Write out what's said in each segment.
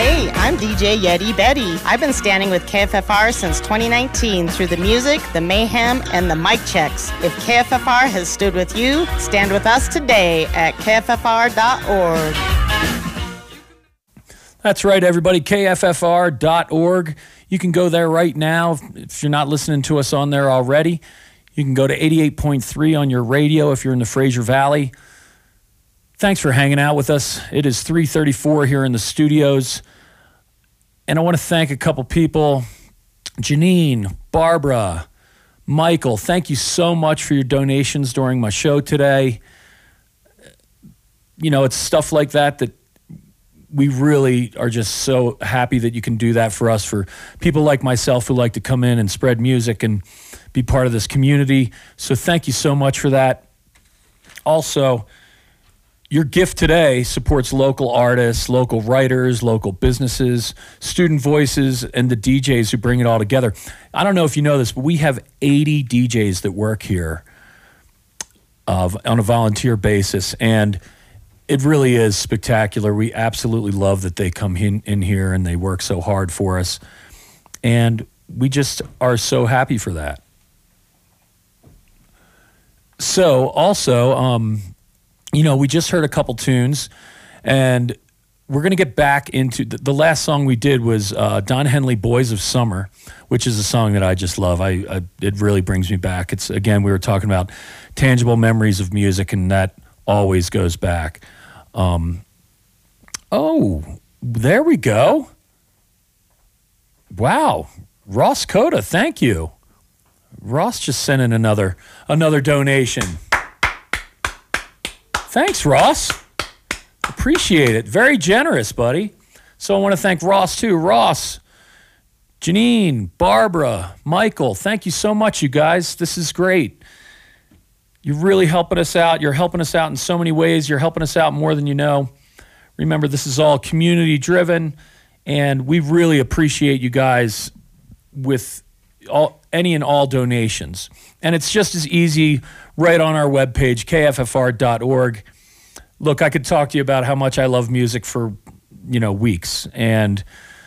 Hey, I'm DJ Yeti Betty. I've been standing with KFFR since 2019 through the music, the mayhem, and the mic checks. If KFFR has stood with you, stand with us today at kffr.org. That's right, everybody, kffr.org. You can go there right now if you're not listening to us on there already. You can go to 88.3 on your radio if you're in the Fraser Valley. Thanks for hanging out with us. It is 3:34 here in the studios. And I want to thank a couple people. Janine, Barbara, Michael, thank you so much for your donations during my show today. You know, it's stuff like that we really are just so happy that you can do that for us, for people like myself who like to come in and spread music and be part of this community. So thank you so much for that. Also, your gift today supports local artists, local writers, local businesses, student voices, and the DJs who bring it all together. I don't know if you know this, but we have 80 DJs that work here on a volunteer basis, and it really is spectacular. We absolutely love that they come in here and they work so hard for us, and we just are so happy for that. So also, you know, we just heard a couple tunes, and we're going to get back into the last song we did was Don Henley, Boys of Summer, which is a song that I just love. It really brings me back. It's, again, we were talking about tangible memories of music, and that always goes back. Oh, there we go. Wow. Ross Coda, thank you. Ross just sent in another donation. Thanks, Ross. Appreciate it. Very generous, buddy. So I want to thank Ross, too. Ross, Janine, Barbara, Michael, thank you so much, you guys. This is great. You're really helping us out. You're helping us out in so many ways. You're helping us out more than you know. Remember, this is all community-driven, and we really appreciate you guys with any and all donations. And it's just as easy right on our webpage, kffr.org. Look, I could talk to you about how much I love music for, weeks. And,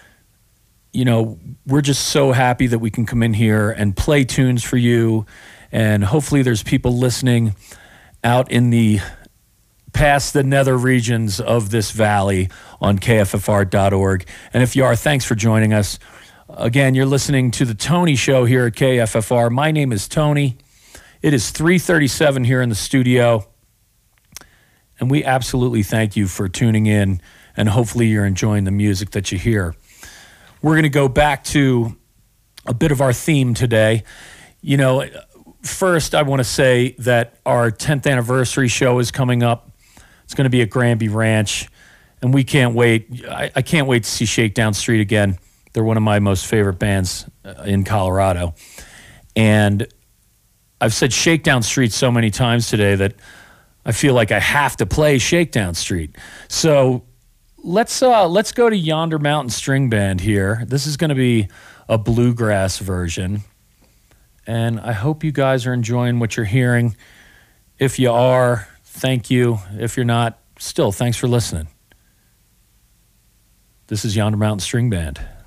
we're just so happy that we can come in here and play tunes for you. And hopefully there's people listening out in the past the nether regions of this valley on kffr.org. And if you are, thanks for joining us. Again, you're listening to The Tony Show here at KFFR. My name is Tony. It is 3:37 here in the studio, and we absolutely thank you for tuning in, and hopefully you're enjoying the music that you hear. We're going to go back to a bit of our theme today. First, I want to say that our 10th anniversary show is coming up. It's going to be at Granby Ranch, and we can't wait. I can't wait to see Shakedown Street again. They're one of my most favorite bands in Colorado. And I've said Shakedown Street so many times today that I feel like I have to play Shakedown Street. So let's go to Yonder Mountain String Band here. This is going to be a bluegrass version. And I hope you guys are enjoying what you're hearing. If you are, thank you. If you're not, still, thanks for listening. This is Yonder Mountain String Band.